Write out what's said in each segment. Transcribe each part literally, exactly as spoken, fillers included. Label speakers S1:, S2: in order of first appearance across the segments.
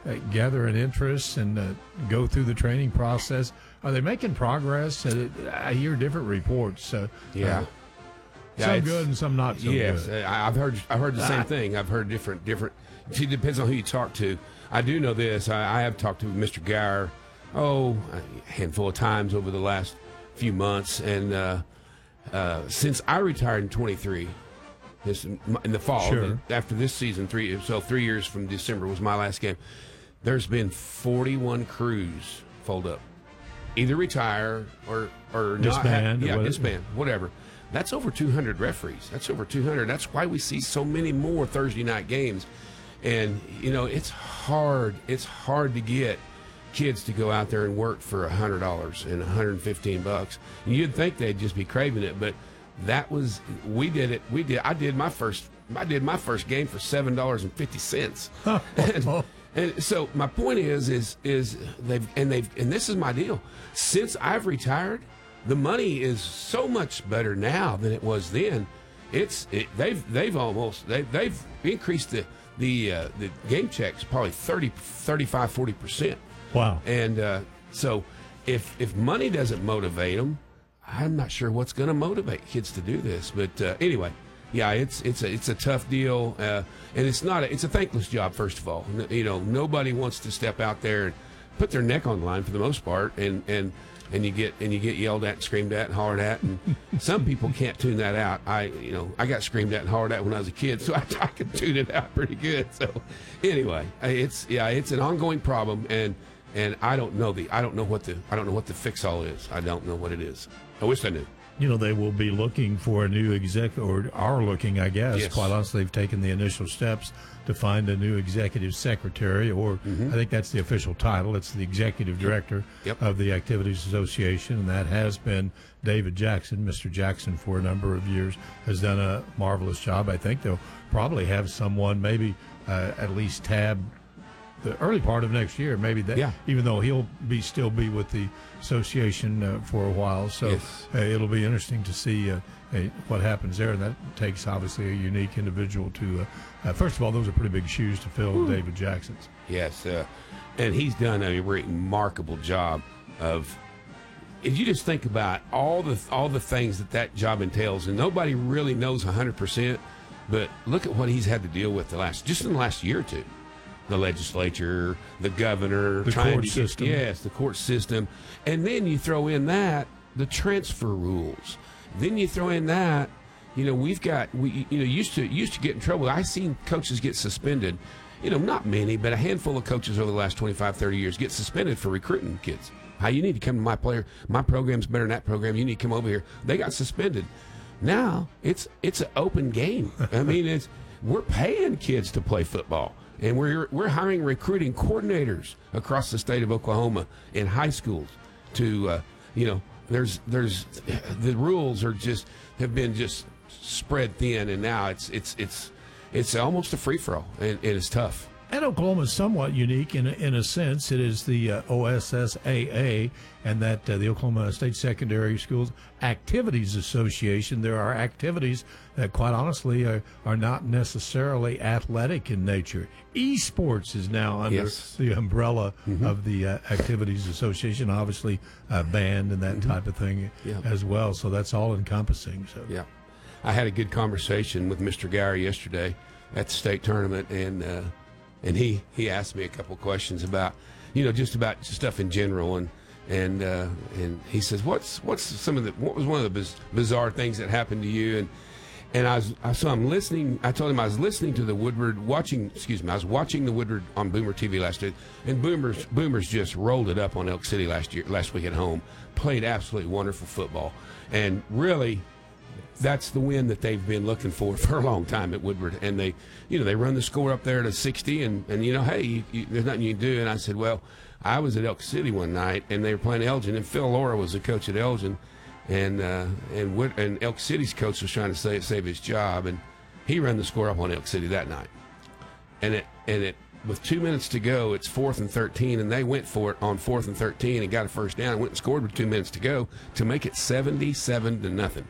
S1: uh, gather an interest and uh, go through the training process. Are they making progress? Uh, I hear different reports. Uh,
S2: yeah.
S1: Uh,
S2: yeah,
S1: some good and some not so
S2: yes,
S1: good.
S2: Yes, I've heard I've heard the same thing. I've heard different different. It depends on who you talk to. I do know this. I, I have talked to Mister Gower, oh, a handful of times over the last few months, and uh, uh, since I retired in twenty-three, this in the fall,
S1: sure.
S2: after this season, three so three years from December was my last game. There's been forty-one crews fold up, either retire or or
S1: disband,
S2: not have, yeah,
S1: what
S2: disband, whatever. That's over two hundred referees. That's over two hundred. That's why we see so many more Thursday night games. And, you know, it's hard. It's hard to get kids to go out there and work for one hundred dollars and one hundred fifteen bucks. And you'd think they'd just be craving it, but that was we did it. We did. I did my first. I did my first game for seven dollars and fifty cents. and, and so my point is, is, is they've and they've and this is my deal. Since I've retired, the money is so much better now than it was then. It's it, they've they've almost they, they've increased the the uh, the game checks probably thirty, thirty-five, forty percent.
S1: Wow.
S2: And uh, so if if money doesn't motivate them, I'm not sure what's going to motivate kids to do this. But uh, anyway, yeah, it's it's a it's a tough deal, uh, and it's not a, it's a thankless job. First of all, N- you know nobody wants to step out there and put their neck on the line for the most part, and and. And you get and you get yelled at and screamed at and hollered at, and some people can't tune that out. I you know I got screamed at and hollered at when I was a kid, so I, I can tune it out pretty good. So anyway, it's yeah, it's an ongoing problem, and and I don't know the I don't know what the I don't know what the fix all is. I don't know what it is. I wish I knew.
S1: You know, they will be looking for a new exec, or are looking, I guess.
S2: Yes.
S1: Quite honestly, they've taken the initial steps to find a new executive secretary, or
S2: mm-hmm.
S1: I think that's the official title. It's the executive director
S2: yep.
S1: of the Activities Association, and that has been David Jackson. Mister Jackson, for a number of years, has done a marvelous job. I think they'll probably have someone maybe uh, at least tab the early part of next year, maybe that,
S2: yeah.
S1: even though he'll be still be with the association uh, for a while. So
S2: yes.
S1: uh, it'll be interesting to see uh, uh, what happens there. And that takes, obviously, a unique individual to, uh, uh, first of all, those are pretty big shoes to fill, Ooh. David Jackson's.
S2: Yes, uh, and he's done a remarkable job of, if you just think about all the all the things that that job entails, and nobody really knows one hundred percent, but look at what he's had to deal with the last, just in the last year or two. The legislature, the governor,
S1: the
S2: trying
S1: court
S2: to get,
S1: system.
S2: Yes, the court system. And then you throw in that, the transfer rules. Then you throw in that, you know, we've got, we you know, used to used to get in trouble. I've seen coaches get suspended. You know, not many, but a handful of coaches over the last twenty-five, thirty years get suspended for recruiting kids. How you need to come to my player, my program's better than that program. You need to come over here. They got suspended. Now it's it's an open game. I mean, it's we're paying kids to play football. And we're we're hiring recruiting coordinators across the state of Oklahoma in high schools to, uh, you know, there's there's the rules are just have been just spread thin, and now it's it's it's it's almost a free for all, and, and it's tough.
S1: And Oklahoma is somewhat unique in a, in a sense. It is the uh, O S S A A, and that uh, the Oklahoma State Secondary Schools Activities Association. There are activities that, quite honestly, are, are not necessarily athletic in nature. Esports is now under
S2: yes.
S1: the umbrella
S2: mm-hmm.
S1: of the uh, Activities Association, obviously uh, band and that
S2: mm-hmm.
S1: type of thing
S2: yeah.
S1: as well. So that's all encompassing. So
S2: yeah, I had a good conversation with Mister Gower yesterday at the state tournament, and. Uh, And he, he asked me a couple questions about, you know, just about stuff in general, and and uh, and he says, what's what's some of the what was one of the biz- bizarre things that happened to you, and and I was I, so I'm listening. I told him I was listening to the Woodward watching. Excuse me, I was watching the Woodward on Boomer T V last year, and Boomers Boomers just rolled it up on Elk City last year last week at home. Played absolutely wonderful football, and really. That's the win that they've been looking for for a long time at Woodward, and they, you know, they run the score up there to sixty, and, and you know, hey, you, you, there's nothing you can do. And I said, well, I was at Elk City one night, and they were playing Elgin, and Phil Laura was the coach at Elgin, and uh, and Wood, and Elk City's coach was trying to save, save his job, and he ran the score up on Elk City that night, and it and it with two minutes to go, it's fourth and thirteen, and they went for it on fourth and thirteen and got a first down and went and scored with two minutes to go to make it seventy-seven to nothing.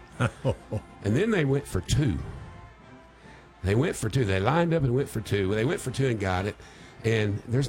S2: And then they went for two. They went for two. They lined up and went for two. They went for two and got it. And there's